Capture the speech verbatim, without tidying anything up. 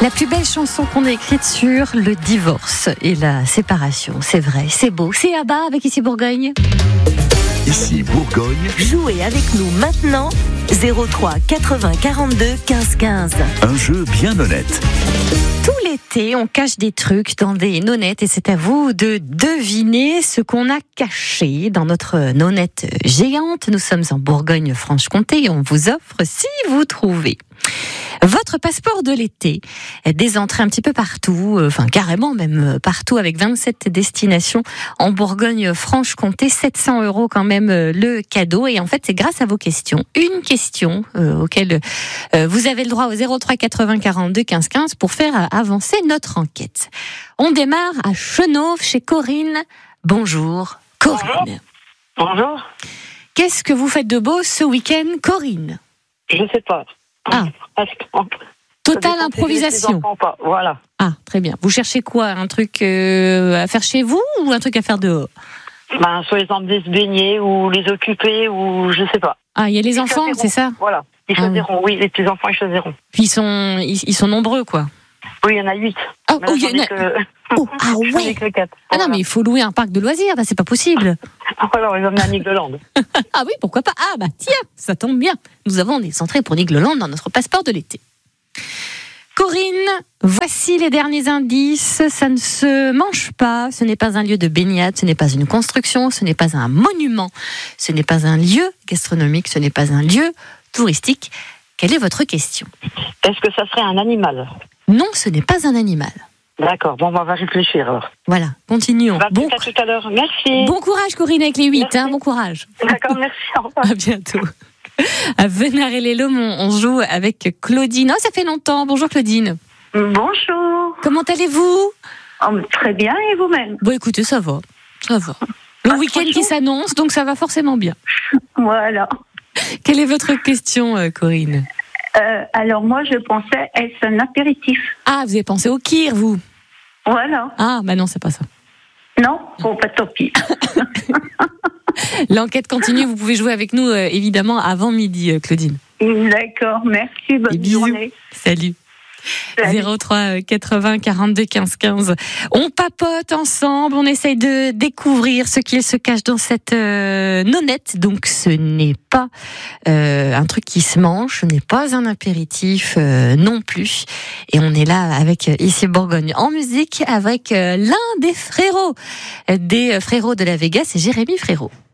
La plus belle chanson qu'on ait écrite sur le divorce et la séparation, c'est vrai, c'est beau. C'est Abba avec Ici Bourgogne. Ici Bourgogne. Jouez avec nous maintenant, zéro trois quatre-vingts quarante-deux quinze quinze. Un jeu bien honnête. Tout l'été, on cache des trucs dans des nonnettes et c'est à vous de deviner ce qu'on a caché dans notre nonnette géante. Nous sommes en Bourgogne-Franche-Comté et on vous offre, si vous trouvez, votre passeport de l'été, des entrées un petit peu partout, enfin carrément même partout, avec vingt-sept destinations en Bourgogne-Franche-Comté, sept cents euros quand même le cadeau. Et en fait, c'est grâce à vos questions, une question euh, auquel euh, vous avez le droit au zéro trois quatre-vingts quarante-deux quinze quinze pour faire avancer notre enquête. On démarre à Chenauve chez Corinne. Bonjour Corinne. Bonjour. Bonjour. Qu'est-ce que vous faites de beau ce week-end, Corinne? Je sais pas. Ah. Totale improvisation. Pas. Voilà. Ah, très bien. Vous cherchez quoi? Un truc euh, à faire chez vous ou un truc à faire dehors? Ben, soit les emmener se baigner ou les occuper ou je sais pas. Ah, il y a les ils enfants, c'est ça? Voilà. Ils ah, choisiront, oui. oui, les petits enfants, ils choisiront. Puis ils sont, ils, ils sont nombreux, quoi. Oui, il y en a huit. Oh, oh, il y en a... que... oh, ah ouais. Que quatre. Ah non, mais il faut louer un parc de loisirs, là, c'est pas possible. Alors, ils emmenent à Nigloland. Ah oui, pourquoi pas? Ah bah tiens, ça tombe bien. Nous avons des entrées pour Nigloland dans notre passeport de l'été. Corinne, voici les derniers indices. Ça ne se mange pas, ce n'est pas un lieu de baignade, ce n'est pas une construction, ce n'est pas un monument, ce n'est pas un lieu gastronomique, ce n'est pas un lieu touristique. Quelle est votre question? Est-ce que ça serait un animal? Non, ce n'est pas un animal. D'accord, bon, on va réfléchir alors. Voilà, continuons. Bah, bon, à tout à l'heure, merci. Bon courage Corinne avec les huit, hein, bon courage. D'accord, merci, au revoir. À bientôt. À Venard-et-les-Laumes, on joue avec Claudine. Oh, ça fait longtemps. Bonjour Claudine. Bonjour. Comment allez-vous? Oh, très bien, et vous-même? Bon, écoutez, ça va. Ça va. Le week-end qui s'annonce, donc ça va forcément bien. Voilà. Quelle est votre question, Corinne? euh, Alors moi, je pensais, est-ce un apéritif? Ah, vous avez pensé au kir, vous? Voilà. Ah, bah non, c'est pas ça. Non? Bon, pas tant pis. L'enquête continue, vous pouvez jouer avec nous, euh, évidemment, avant midi, euh, Claudine. D'accord, merci, bonne Et bisous. journée. Salut. zéro trois quatre-vingts quarante-deux quinze quinze. On papote ensemble, on essaye de découvrir ce qu'il se cache dans cette euh, nonnette. Donc ce n'est pas euh, un truc qui se mange, ce n'est pas un apéritif euh, non plus. Et on est là avec euh, Ici Bourgogne en musique avec euh, l'un des frérots, des frérots de la Vega, c'est Jérémy Frérot.